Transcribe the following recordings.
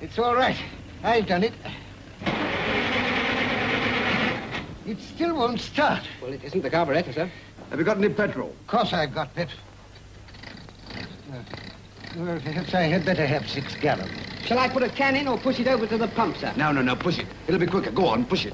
It's all right. I've done it. It still won't start. Well, it isn't the carburetor, sir. Have you got any petrol? Of course I've got petrol. Well, perhaps I had better have 6 gallons. Shall I put a can in or push it over to the pump, sir? No, push it. It'll be quicker. Go on, push it.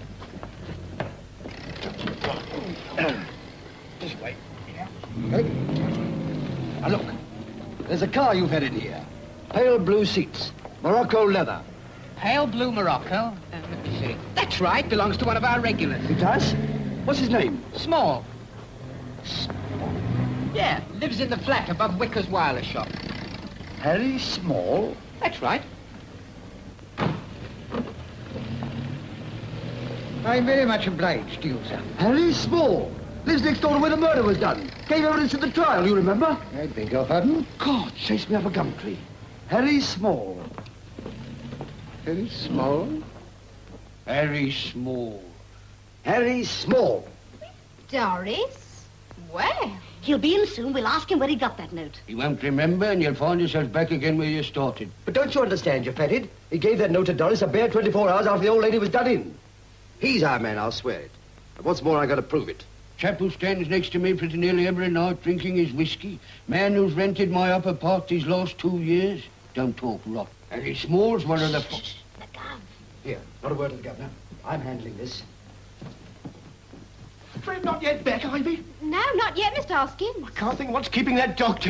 This way. Okay. Now look, there's a car you've had in here. Pale blue seats, Morocco leather. Pale blue Morocco. Let me see. That's right. Belongs to one of our regulars. It does? What's his name? Small. Yeah, lives in the flat above Wicker's wireless shop. Harry Small? That's right. I'm very much obliged to you, sir. Harry Small? Lives next door to where the murder was done. Gave evidence at the trial, you remember? I beg your pardon? God, chase me up a gum tree. Harry Small. Very small. Harry Small. Harry Small. Doris? Well, He'll be in soon. We'll ask him where he got that note. You won't remember, and you'll find yourself back again where you started. But don't you understand, you fatted? He gave that note to Doris a bare 24 hours after the old lady was done in. He's our man, I'll swear it. And what's more, I got to prove it. Chap who stands next to me pretty nearly every night drinking his whiskey. Man who's rented my upper part these last 2 years. Don't talk rot. Harry Small's one of the... The gun. Here, not a word to the governor. I'm handling this. Fred not yet back, Ivy? no, not yet, Mr. Hoskin. I can't think what's keeping that doctor.